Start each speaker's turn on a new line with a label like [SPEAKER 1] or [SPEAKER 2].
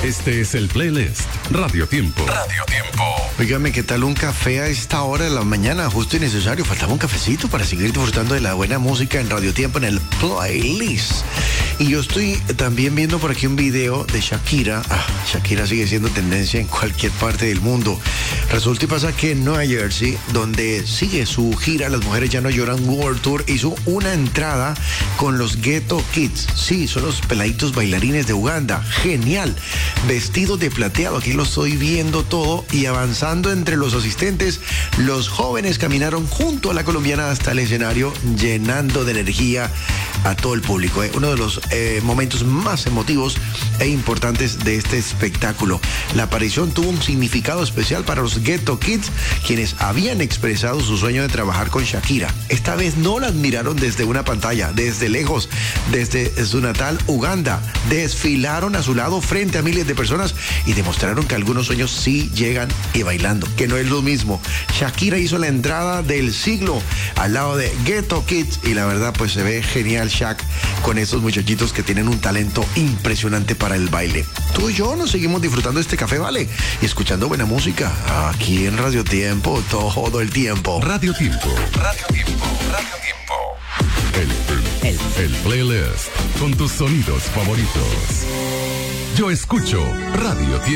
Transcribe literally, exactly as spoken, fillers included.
[SPEAKER 1] Este es el playlist Radio Tiempo.
[SPEAKER 2] Radio Tiempo.
[SPEAKER 3] Óigame, ¿qué tal un café a esta hora de la mañana? Justo y necesario. Faltaba un cafecito para seguir disfrutando de la buena música en Radio Tiempo en el playlist. Y yo estoy también viendo por aquí un video de Shakira. Ah, Shakira sigue siendo tendencia en cualquier parte del mundo. Resulta y pasa que en Nueva Jersey, donde sigue su gira Las Mujeres Ya No Lloran World Tour, hizo una entrada con los Ghetto Kids. Sí, son los peladitos bailarines de Uganda. Genial. Vestidos de plateado, aquí lo estoy viendo todo. Y avanzando entre los asistentes, los jóvenes caminaron junto a la colombiana hasta el escenario, llenando de energía a todo el público. ¿eh? Uno de los eh, momentos más emotivos e importantes de este espectáculo. La aparición tuvo un significado especial para los Ghetto Kids, quienes habían expresado su sueño de trabajar con Shakira. Esta vez no la admiraron desde una pantalla, desde lejos, desde su natal Uganda. Desfilaron a su lado frente a miles de personas y demostraron que algunos sueños sí llegan y bailando, que no es lo mismo. Shakira hizo la entrada del siglo al lado de Ghetto Kids y la verdad pues se ve genial Shak con estos muchachitos que tienen un talento impresionante para el baile. Tú y yo nos seguimos disfrutando de este café, ¿vale? Y escuchando buena música aquí en Radio Tiempo todo el tiempo.
[SPEAKER 1] Radio Tiempo.
[SPEAKER 2] Radio Tiempo. Radio Tiempo.
[SPEAKER 1] El, el, el, el playlist con tus sonidos favoritos. Yo escucho Radio Tiempo.